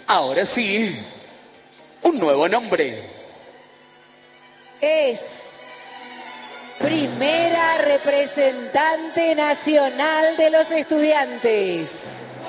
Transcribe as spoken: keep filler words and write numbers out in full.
Ahora sí, un nuevo nombre. Es primera representante nacional de los estudiantes.